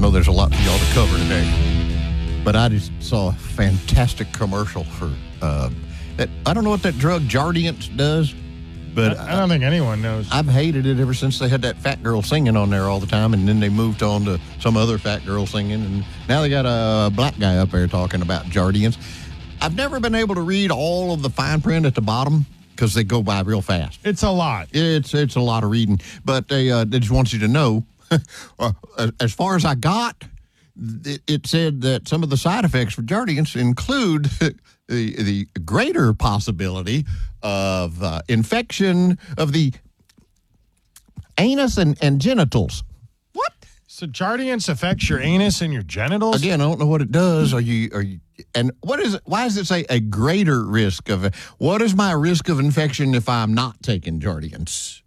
know there's a lot for y'all to cover today, but I just saw a fantastic commercial for that. I don't know what that drug Jardiance does, but I don't think anyone knows. I've hated it ever since they had that fat girl singing on there all the time, and then they moved on to some other fat girl singing, and now they got a black guy up there talking about Jardiance. I've never been able to read all of the fine print at the bottom because they go by real fast. It's a lot. It's a lot of reading, but they just want you to know, as far as I got, it said that some of the side effects for Jardiance include the greater possibility of infection of the anus and genitals. What? So Jardiance affects your anus and your genitals? Again, I don't know what it does. Are you? And what is it? Why does it say a greater risk of? What is my risk of infection if I'm not taking Jardiance?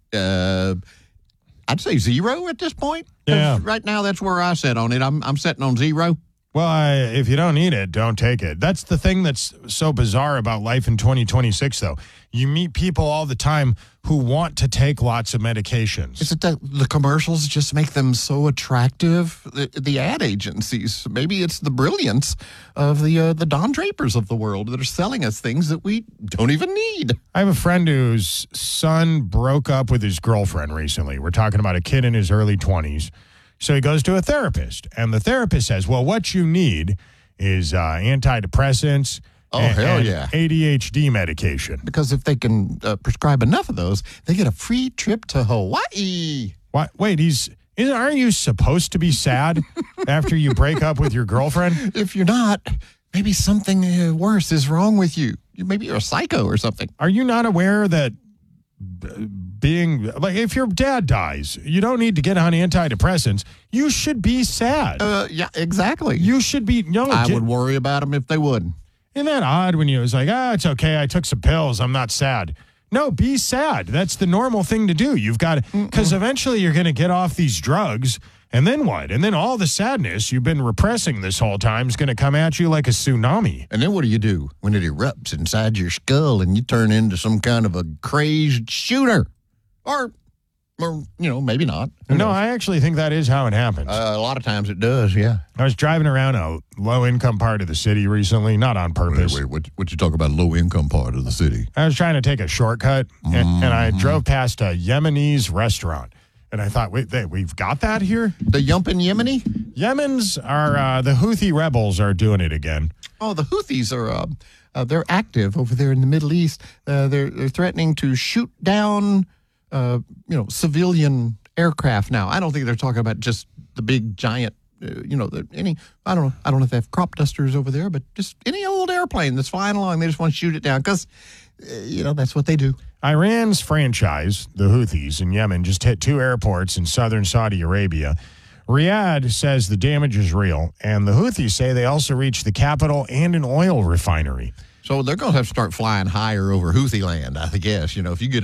I'd say 0 at this point. Yeah. Right now, that's where I set on it. I'm setting on 0. Well, if you don't need it, don't take it. That's the thing that's so bizarre about life in 2026, though. You meet people all the time who want to take lots of medications. Is it that the commercials just make them so attractive? The ad agencies. Maybe it's the brilliance of the Don Drapers of the world that are selling us things that we don't even need. I have a friend whose son broke up with his girlfriend recently. We're talking about a kid in his early 20s. So he goes to a therapist, and the therapist says, well, what you need is antidepressants and ADHD medication. Because if they can prescribe enough of those, they get a free trip to Hawaii. What? Wait, aren't you supposed to be sad after you break up with your girlfriend? If you're not, maybe something worse is wrong with you. Maybe you're a psycho or something. Are you not aware that being like, if your dad dies, you don't need to get on antidepressants. You should be sad. Yeah, exactly. You should be. I would worry about them if they wouldn't. Isn't that odd when you was like, it's okay. I took some pills. I'm not sad. No, be sad. That's the normal thing to do. You've got to, because eventually you're going to get off these drugs. And then what? And then all the sadness you've been repressing this whole time is going to come at you like a tsunami. And then what do when it erupts inside your skull and you turn into some kind of a crazed shooter? Or maybe not. No, I actually think that is how it happens. A lot of times it does, yeah. I was driving around a low-income part of the city recently, not on purpose. Wait, what you talk about low-income part of the city? I was trying to take a shortcut, and I drove past a Yemenis restaurant. And I thought, wait, we've got that here? The Yumpin' Yemeni? Yemens are, the Houthi rebels are doing it again. Oh, the Houthis are, they're active over there in the Middle East. They're threatening to shoot down, civilian aircraft now. I don't think they're talking about just the big, giant, I don't know if they have crop dusters over there, but just any old airplane that's flying along, they just want to shoot it down because, that's what they do. Iran's franchise, the Houthis in Yemen, just hit 2 airports in southern Saudi Arabia. Riyadh says the damage is real, and the Houthis say they also reached the capital and an oil refinery. So they're going to have to start flying higher over Houthi land, I guess. If you get